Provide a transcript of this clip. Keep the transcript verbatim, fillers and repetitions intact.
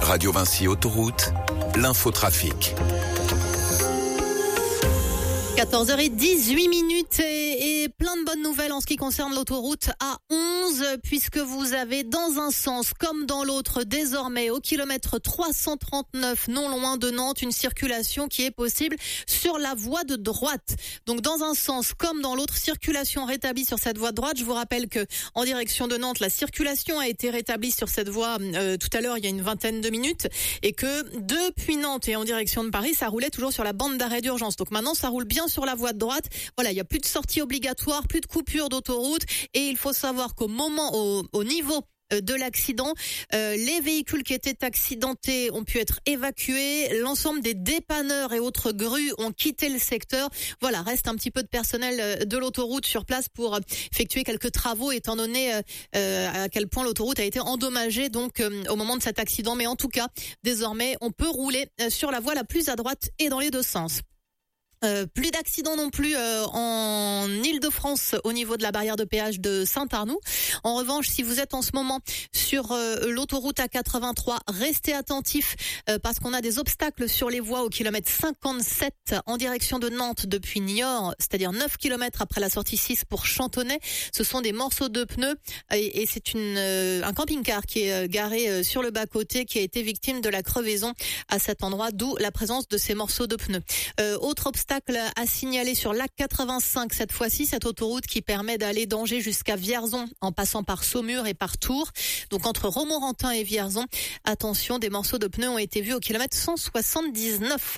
Radio Vinci Autoroute, l'infotrafic. quatorze heures dix-huit minutes et, et plein de bonnes nouvelles en ce qui concerne l'autoroute A onze, puisque vous avez dans un sens comme dans l'autre désormais au kilomètre trois cent trente-neuf non loin de Nantes une circulation qui est possible sur la voie de droite. Donc dans un sens comme dans l'autre, circulation rétablie sur cette voie de droite. Je vous rappelle que en direction de Nantes, la circulation a été rétablie sur cette voie euh, tout à l'heure il y a une vingtaine de minutes et que depuis Nantes et en direction de Paris, ça roulait toujours sur la bande d'arrêt d'urgence. Donc maintenant ça roule bien sur la voie de droite. Voilà, il n'y a plus de sortie obligatoire, plus de coupure d'autoroute et il faut savoir qu'au moment, au, au niveau de l'accident, euh, les véhicules qui étaient accidentés ont pu être évacués. L'ensemble des dépanneurs et autres grues ont quitté le secteur. Voilà, reste un petit peu de personnel de l'autoroute sur place pour effectuer quelques travaux, étant donné euh, à quel point l'autoroute a été endommagée donc euh, au moment de cet accident. Mais en tout cas, désormais, on peut rouler sur la voie la plus à droite et dans les deux sens. Euh, plus d'accidents non plus euh, en Île-de-France au niveau de la barrière de péage de Saint-Arnoux. En revanche, si vous êtes en ce moment sur euh, l'autoroute A quatre-vingt-trois, restez attentifs euh, parce qu'on a des obstacles sur les voies au kilomètre cinquante-sept en direction de Nantes depuis Niort, c'est-à-dire neuf kilomètres après la sortie six pour Chantonnay. Ce sont des morceaux de pneus et, et c'est une euh, un camping-car qui est euh, garé euh, sur le bas-côté qui a été victime de la crevaison à cet endroit, d'où la présence de ces morceaux de pneus. Euh, autre obstacle à signaler sur l'A quatre-vingt-cinq cette fois-ci, cette autoroute qui permet d'aller d'Angers jusqu'à Vierzon en passant par Saumur et par Tours. Donc entre Romorantin et Vierzon, attention, des morceaux de pneus ont été vus au kilomètre cent soixante-dix-neuf.